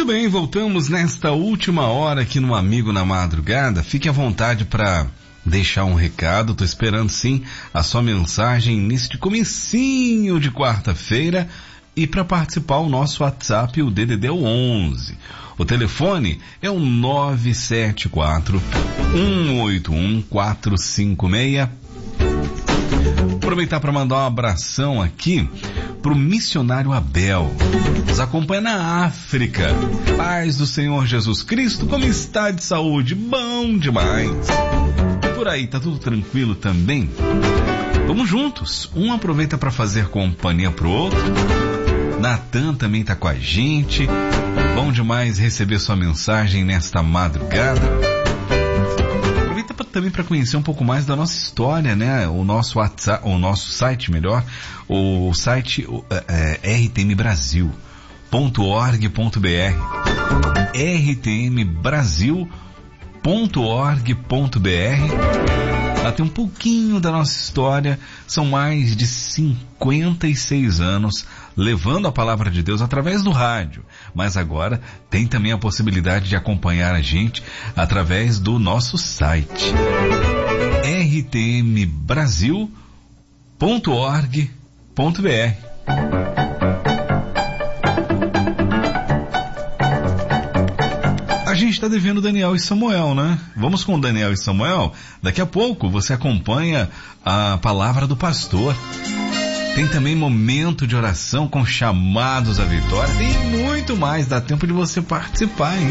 bem, voltamos nesta última hora aqui no Amigo na Madrugada. Fique à vontade para deixar um recado. Tô esperando sim a sua mensagem, início de comecinho de quarta-feira. E para participar o nosso WhatsApp, o DDD 11. O telefone é o 974-181-456. Aproveitar para mandar um abração aqui pro missionário Abel. Nos acompanha na África. Paz do Senhor Jesus Cristo, como está de saúde? Bom demais. Por aí, tá tudo tranquilo também? Vamos juntos. Um aproveita para fazer companhia pro outro. Natan também tá com a gente. Bom demais receber sua mensagem nesta madrugada. Aproveita também para conhecer um pouco mais da nossa história, né? O nosso WhatsApp, o nosso site, melhor, o site rtmbrasil.org.br, rtmbrasil.org.br. Lá tem um pouquinho da nossa história. São mais de 56 anos levando a palavra de Deus através do rádio. Mas agora tem também a possibilidade de acompanhar a gente através do nosso site rtmbrasil.org.br. A gente está devendo Daniel e Samuel, né? Vamos com Daniel e Samuel. Daqui a pouco você acompanha a palavra do pastor. Tem também momento de oração com chamados à vitória. Tem muito mais, dá tempo de você participar, hein?